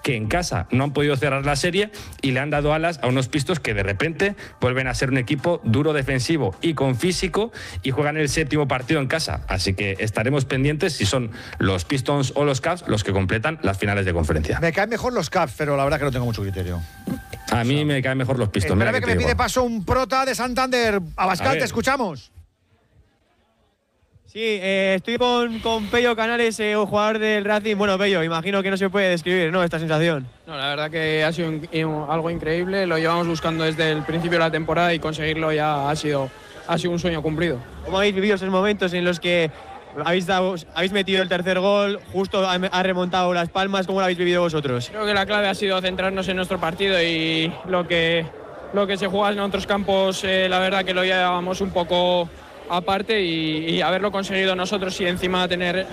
que en casa no han podido cerrar la serie y le han dado alas a unos Pistons que de repente vuelven a ser un equipo duro defensivo y con físico y juegan el 7º partido en casa. Así que estaremos pendientes si son los Pistons o los Cavs los que completan las finales de conferencia. Me caen mejor los Cavs, pero la verdad que no tengo mucho criterio. A mí me caen mejor los Pistons. Espérame que me pide paso un prota de Santander. Abascal, te escuchamos. Sí, estoy con Pello Canales, jugador del Racing. Bueno, Pello, imagino que no se puede describir, ¿no?, esta sensación. No, la verdad que ha sido algo increíble. Lo llevamos buscando desde el principio de la temporada y conseguirlo ya ha sido un sueño cumplido. ¿Cómo habéis vivido esos momentos en los que habéis metido el tercer gol, justo ha remontado Las Palmas? ¿Cómo lo habéis vivido vosotros? Creo que la clave ha sido centrarnos en nuestro partido y lo que se juega en otros campos, la verdad que lo llevamos un poco aparte y haberlo conseguido nosotros y encima tener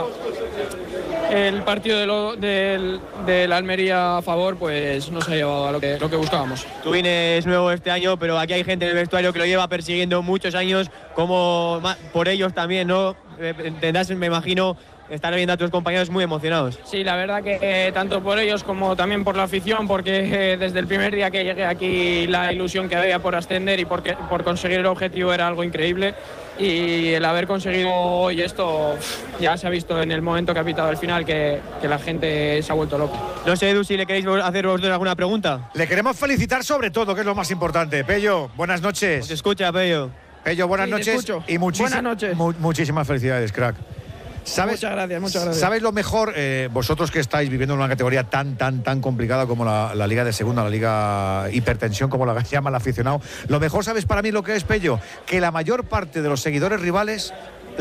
el partido de la Almería a favor, pues nos ha llevado a lo que buscábamos. Tú vienes nuevo este año, pero aquí hay gente en el vestuario que lo lleva persiguiendo muchos años, como por ellos también, ¿no? Tendrás, me imagino, estar viendo a tus compañeros muy emocionados. Sí, la verdad que tanto por ellos como también por la afición, porque desde el primer día que llegué aquí la ilusión que había por ascender y por conseguir el objetivo era algo increíble, y el haber conseguido hoy esto ya se ha visto en el momento que ha pitado el final que la gente se ha vuelto loca. No sé, Edu, si le queréis hacer vosotros alguna pregunta. Le queremos felicitar sobre todo, que es lo más importante. Pello, buenas noches. ¿Os escucha, Pello? Pello, buenas noches. Y buenas noches. Muchísimas felicidades, crack. Muchas gracias. ¿Sabéis lo mejor? Vosotros que estáis viviendo en una categoría tan complicada como la Liga de Segunda, la Liga Hipertensión, como la llama el aficionado, lo mejor, ¿sabes para mí lo que es, Pello? Que la mayor parte de los seguidores rivales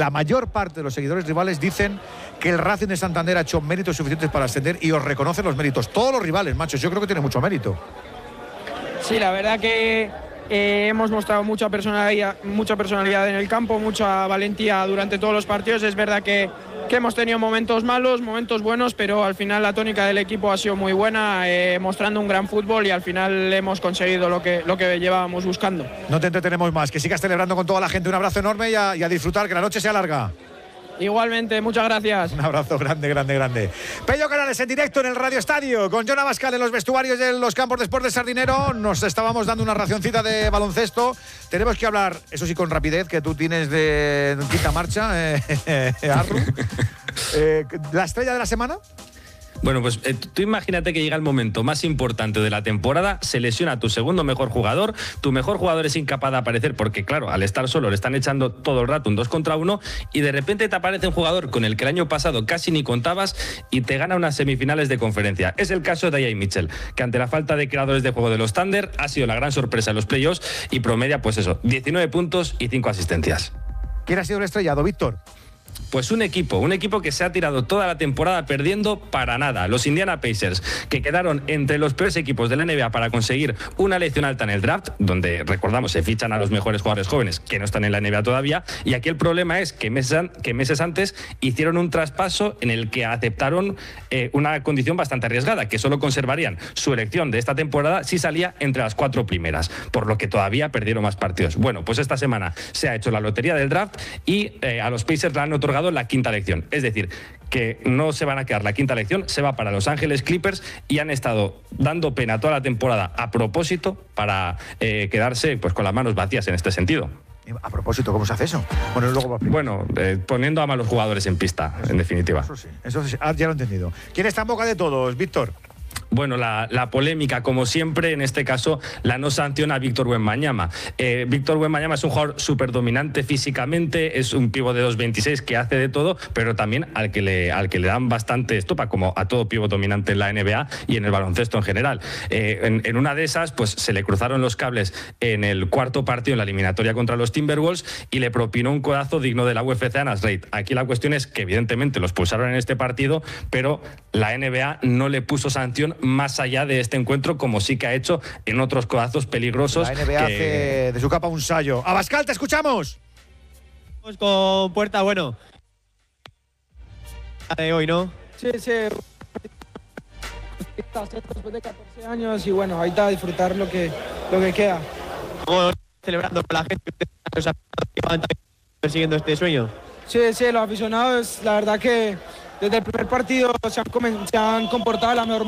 dicen que el Racing de Santander ha hecho méritos suficientes para ascender y os reconocen los méritos. Todos los rivales, machos, yo creo que tiene mucho mérito. Sí, la verdad que hemos mostrado mucha personalidad en el campo, mucha valentía durante todos los partidos. Es verdad que hemos tenido momentos malos, momentos buenos, pero al final la tónica del equipo ha sido muy buena, mostrando un gran fútbol, y al final hemos conseguido lo que llevábamos buscando. No te entretenemos más, que sigas celebrando con toda la gente. Un abrazo enorme y a disfrutar, que la noche sea larga. Igualmente, muchas gracias. Un abrazo grande. Pello Canales en directo en el Radio Estadio con Jon Abascal en los vestuarios de los campos de Sport de Sardinero. Nos estábamos dando una racioncita de baloncesto. Tenemos que hablar, eso sí, con rapidez, que tú tienes de quinta marcha, Arru. ¿La estrella de la semana? Bueno, pues tú imagínate que llega el momento más importante de la temporada, se lesiona tu segundo mejor jugador, tu mejor jugador es incapaz de aparecer porque, claro, al estar solo le están echando todo el rato un 2 contra 1 y de repente te aparece un jugador con el que el año pasado casi ni contabas y te gana unas semifinales de conferencia. Es el caso de Ian Mitchell, que ante la falta de creadores de juego de los Thunder ha sido la gran sorpresa en los playoffs y promedia, pues eso, 19 puntos y 5 asistencias. ¿Quién ha sido el estrellado, Víctor? Pues un equipo que se ha tirado toda la temporada perdiendo para nada. Los Indiana Pacers, que quedaron entre los peores equipos de la NBA para conseguir una elección alta en el draft, donde, recordamos, se fichan a los mejores jugadores jóvenes que no están en la NBA todavía, y aquí el problema es que meses antes hicieron un traspaso en el que aceptaron una condición bastante arriesgada, que solo conservarían su elección de esta temporada si salía entre las 4 primeras, por lo que todavía perdieron más partidos. Bueno, pues esta semana se ha hecho la lotería del draft y a los Pacers le han otorgado la quinta elección. Es decir, que no se van a quedar la quinta elección, se va para Los Ángeles Clippers y han estado dando pena toda la temporada a propósito para quedarse pues con las manos vacías en este sentido. A propósito, ¿cómo se hace eso? Bueno, poniendo a malos jugadores en pista, en definitiva. Eso sí, ya lo he entendido. ¿Quién está en boca de todos, Víctor? Bueno, la polémica, como siempre, en este caso, la no sanción a Víctor Wembanyama. Víctor Wembanyama es un jugador súper dominante físicamente, es un pívot de 2.26 que hace de todo, pero también al que le dan bastante estopa, como a todo pívot dominante en la NBA y en el baloncesto en general. En una de esas, pues se le cruzaron los cables en el cuarto partido en la eliminatoria contra los Timberwolves y le propinó un codazo digno de la UFC a Nas Reid. Aquí la cuestión es que evidentemente los expulsaron en este partido, pero la NBA no le puso sanción más allá de este encuentro, como sí que ha hecho en otros codazos peligrosos. La NBA hace de su capa un sallo. Abascal, te escuchamos. Vamos con Puerta, bueno. De hoy, ¿no? Sí. Después de 14 años y bueno, ahorita a disfrutar lo que queda. ¿Cómo celebrando con la gente que van persiguiendo este sueño? Sí, los aficionados, la verdad que desde el primer partido se han comportado de la mejor